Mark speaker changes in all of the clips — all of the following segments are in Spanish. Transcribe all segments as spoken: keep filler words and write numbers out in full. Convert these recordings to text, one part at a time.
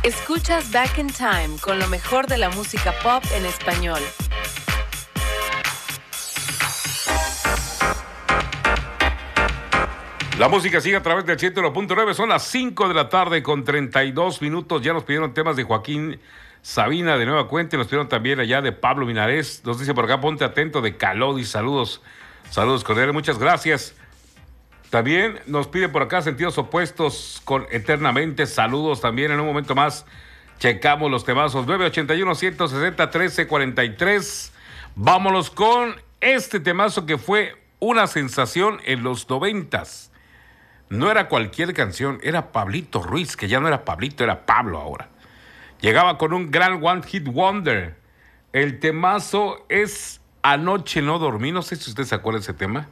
Speaker 1: Escuchas Back in Time con lo mejor de la música pop en español.
Speaker 2: La música sigue a través del ciento uno punto nueve. Son las cinco de la tarde con treinta y dos minutos. Ya nos pidieron temas de Joaquín Sabina de nueva cuenta. Nos pidieron también allá de Pablo Minares. Nos dice por acá, ponte atento, de Calodi. Saludos, saludos cordiales. Muchas gracias. También nos pide por acá Sentidos Opuestos con Eternamente. Saludos también. En un momento más checamos los temazos. nueve ochenta y uno, ciento sesenta, trece cuarenta y tres. Vámonos con este temazo que fue una sensación en los noventas. No era cualquier canción, era Pablito Ruiz, que ya no era Pablito, era Pablo ahora. Llegaba con un gran One Hit Wonder. El temazo es Anoche no dormí. No sé si usted se acuerda de ese tema.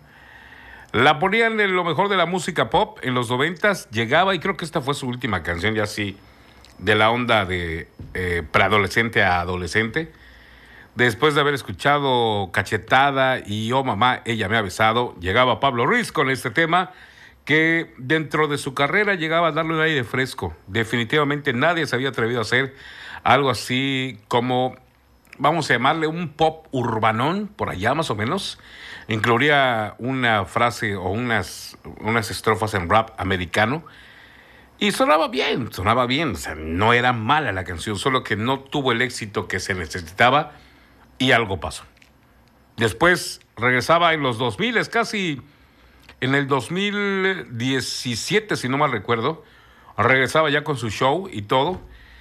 Speaker 2: La ponían en lo mejor de la música pop en los noventas. Llegaba, y creo que esta fue su última canción, ya así, de la onda de eh, preadolescente a adolescente. Después de haber escuchado Cachetada y Oh Mamá, Ella Me Ha Besado, llegaba Pablo Ruiz con este tema que dentro de su carrera llegaba a darle un aire fresco. Definitivamente nadie se había atrevido a hacer algo así como, vamos a llamarle un pop urbanón, por allá más o menos. Incluiría una frase o unas, unas estrofas en rap americano. Y sonaba bien, sonaba bien. O sea, no era mala la canción, solo que no tuvo el éxito que se necesitaba y algo pasó. Después regresaba en los dos mil, es casi... En el dos mil diecisiete, si no mal recuerdo, regresaba ya con su show y todo.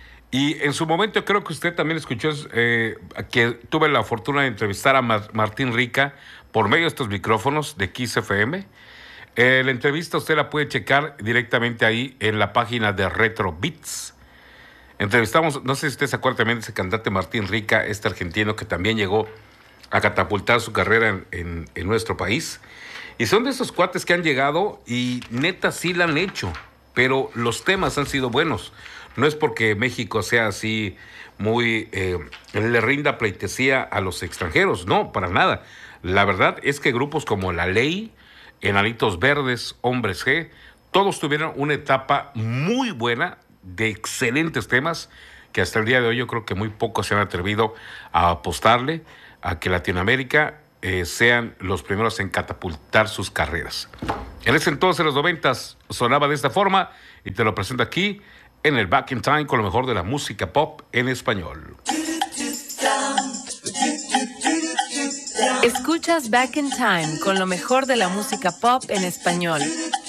Speaker 2: Y en su momento creo que usted también escuchó eh, que tuve la fortuna de entrevistar a Mar- Martín Rica por medio de estos micrófonos de Kiss F M. Eh, la entrevista usted la puede checar directamente ahí en la página de Retro Beats. Entrevistamos, no sé si usted se acuerda también de ese cantante Martín Rica, este argentino que también llegó a catapultar su carrera en, en, en nuestro país. Y son de esos cuates que han llegado y neta sí la han hecho, pero los temas han sido buenos. No es porque México sea así muy, eh, le rinda pleitesía a los extranjeros, no, para nada. La verdad es que grupos como La Ley, Enanitos Verdes, Hombres G, todos tuvieron una etapa muy buena de excelentes temas que hasta el día de hoy yo creo que muy pocos se han atrevido a apostarle a que Latinoamérica Eh, sean los primeros en catapultar sus carreras. En ese entonces, en los noventas, sonaba de esta forma y te lo presento aquí en el Back in Time con lo mejor de la música pop en español.
Speaker 1: Escuchas Back in Time con lo mejor de la música pop en español.